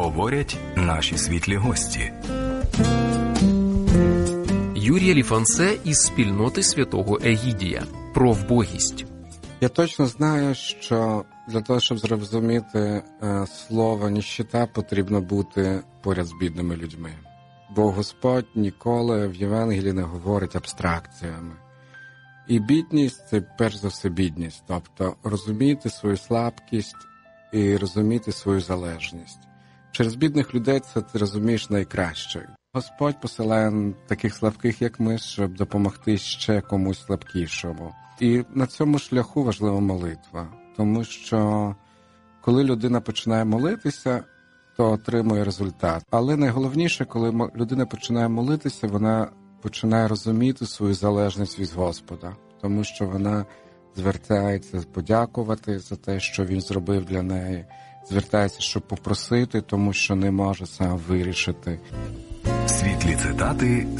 Говорять наші світлі гості. Юрій Ліфансе із спільноти святого Егідія. Про вбогість. Я точно знаю, що для того, щоб зрозуміти слово «ніщета», потрібно бути поряд з бідними людьми. Бо Господь ніколи в Євангелії не говорить абстракціями. І бідність – це перш за все бідність. Тобто розуміти свою слабкість і розуміти свою залежність. Через бідних людей це ти розумієш найкраще. Господь посилає таких слабких, як ми, щоб допомогти ще комусь слабкішому. І на цьому шляху важлива молитва. Тому що коли людина починає молитися, то отримує результат. Але найголовніше, коли людина починає молитися, вона починає розуміти свою залежність від Господа. Тому що вона звертається подякувати за те, що Він зробив для неї. Звертається, щоб попросити, тому що не може сам вирішити. Світлі цитати